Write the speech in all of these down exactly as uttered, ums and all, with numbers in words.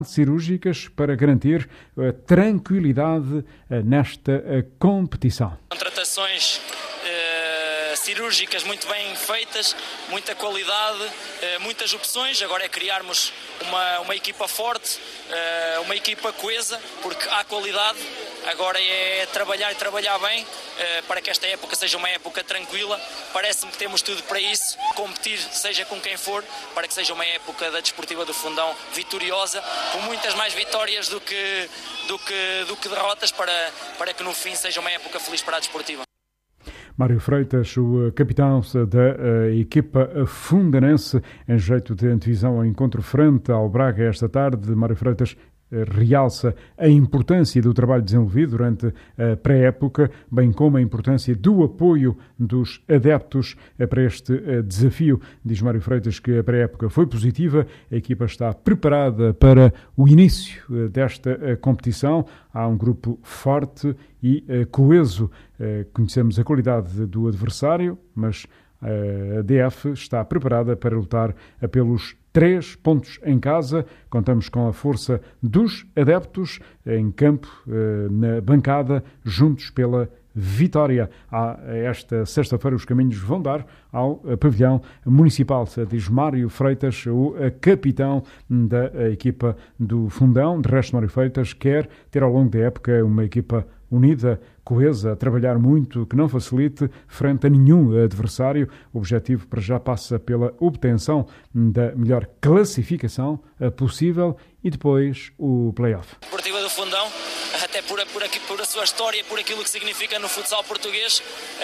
cirúrgicas para garantir a tranquilidade nesta competição. Contratações eh, cirúrgicas muito bem feitas, muita qualidade, eh, muitas opções. Agora é criarmos uma, uma equipa forte, eh, uma equipa coesa, porque há qualidade. Agora é trabalhar e trabalhar bem eh, para que esta época seja uma época tranquila. Parece-me que temos tudo para isso, competir seja com quem for, para que seja uma época da Desportiva do Fundão vitoriosa, com muitas mais vitórias do que, do que, do que derrotas, para, para que no fim seja uma época feliz para a Desportiva. Mário Freitas, o capitão da uh, equipa fundanense, em jeito de antevisão ao encontro frente ao Braga esta tarde. Mário Freitas realça a importância do trabalho desenvolvido durante a pré-época, bem como a importância do apoio dos adeptos para este desafio. Diz Mário Freitas que a pré-época foi positiva, a equipa está preparada para o início desta competição. Há um grupo forte e coeso. Conhecemos a qualidade do adversário, mas a D F está preparada para lutar pelos três pontos em casa. Contamos com a força dos adeptos em campo, na bancada, juntos pela vitória. Esta sexta-feira os caminhos vão dar ao pavilhão municipal, diz Mário Freitas, o capitão da equipa do Fundão. De resto, Mário Freitas quer ter ao longo da época uma equipa unida, coesa, a trabalhar muito, que não facilite frente a nenhum adversário. O objetivo para já passa pela obtenção da melhor classificação possível e depois o play-off. Desportiva do Fundão, até por, por, aqui, por a sua história, por aquilo que significa no futsal português,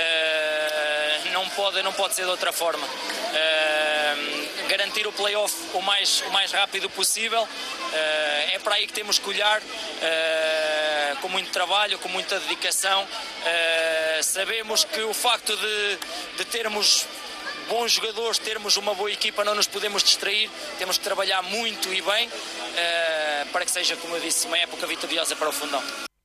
uh, não, pode, não pode ser de outra forma. Uh, garantir o play-off o mais, o mais rápido possível, uh, é para aí que temos que olhar, uh, com muito trabalho, com muita dedicação. Uh, sabemos que o facto de, de termos bons jogadores, termos uma boa equipa, não nos podemos distrair, temos que trabalhar muito e bem, uh, para que seja, como eu disse, uma época vitoriosa para o Fundão.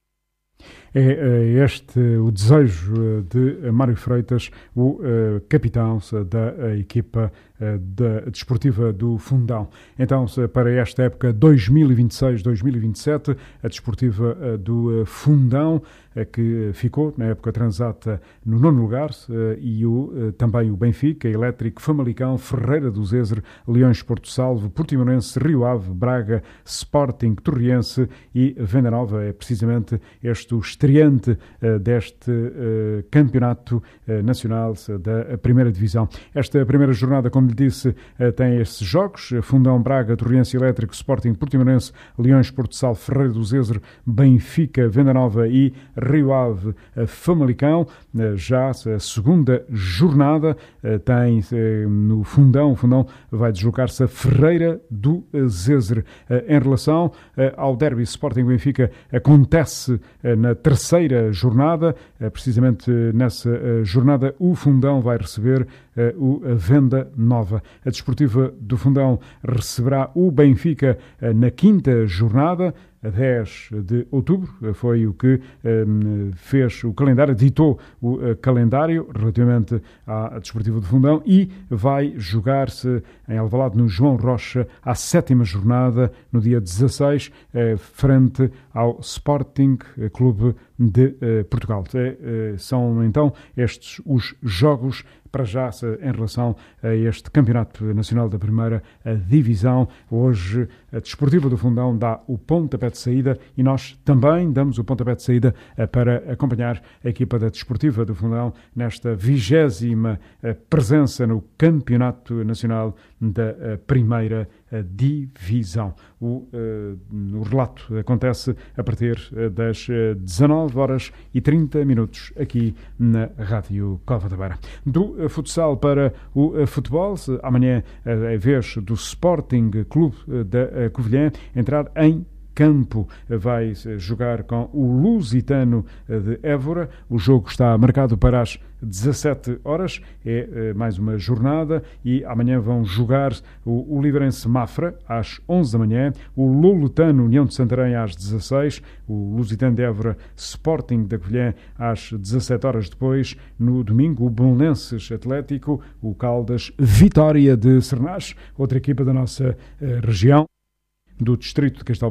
É este o desejo de Mário Freitas, o uh, capitão da equipa uh, da Desportiva do Fundão. Então, para esta época dois mil e vinte e seis dois mil e vinte e sete, a Desportiva uh, do uh, Fundão, uh, que ficou na época transata no nono lugar, uh, e o, uh, também o Benfica, Elétrico, Famalicão, Ferreira do Zezer, Leões Porto Salvo, Portimonense, Rio Ave, Braga, Sporting, Torriense e Venda Nova. É precisamente este o estreante uh, deste uh, campeonato uh, nacional uh, da primeira divisão. Esta primeira jornada, como lhe disse, uh, tem estes jogos: Fundão, Braga, Torriense, Elétrico, Sporting, Portimonense, Leões, Porto Salvo, Ferreira do Zezer, Benfica, Venda Nova e Rio Ave, uh, Famalicão. Uh, já a segunda jornada uh, tem uh, no Fundão, o Fundão vai deslocar-se a Ferreira do Zezer. Uh, em relação uh, ao derby Sporting-Benfica, acontece uh, na terceira jornada, precisamente nessa jornada o Fundão vai receber o Venda Nova. A Desportiva do Fundão receberá o Benfica na quinta jornada, a dez de outubro, foi o que um, fez o calendário, ditou o uh, calendário relativamente à Desportiva do Fundão, e vai jogar-se em Alvalade, no João Rocha, à sétima jornada, no dia dezasseis, uh, frente ao Sporting Clube de uh, Portugal. Uh, são então estes os jogos para já em relação a este Campeonato Nacional da Primeira Divisão. Hoje a Desportiva do Fundão dá o pontapé de saída e nós também damos o pontapé de saída para acompanhar a equipa da Desportiva do Fundão nesta vigésima presença no Campeonato Nacional da Primeira Divisão. O, uh, o relato acontece a partir das dezanove horas e trinta minutos aqui na Rádio Cova da Beira. Do uh, futsal para o uh, futebol, amanhã é uh, vez do Sporting Clube uh, da uh, Covilhã entrar em campo. Vai jogar com o Lusitano de Évora. O jogo está marcado para as dezassete horas. É mais uma jornada e amanhã vão jogar o Oliveirense Mafra às onze da manhã, o Loletano União de Santarém às dezasseis, o Lusitano de Évora Sporting da Covilhã às dezassete horas. Depois, no domingo, o Belenenses Atlético, o Caldas Vitória de Sernás, outra equipa da nossa uh, região. do distrito de Castelo